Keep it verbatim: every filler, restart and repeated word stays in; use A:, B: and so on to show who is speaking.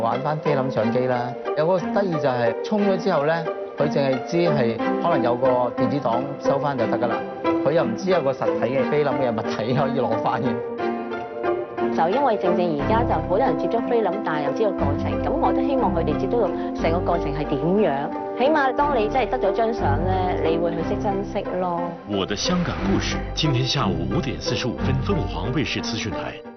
A: 玩翻菲林相機啦，有個得意就係充咗之後咧，佢淨係知係可能有個電子檔收翻就得㗎啦，佢又唔知有個實體嘅菲林嘅物體可以攞翻嘅。
B: 就因為正正而家就好多人接觸菲林，但係又知道過程，咁我都希望佢哋接觸到成個過程係點樣，起碼當你真係得咗張相咧，你會去識珍惜咯。
C: 我的香港故事，今天下午五點四十五分，鳳凰衛視資訊台。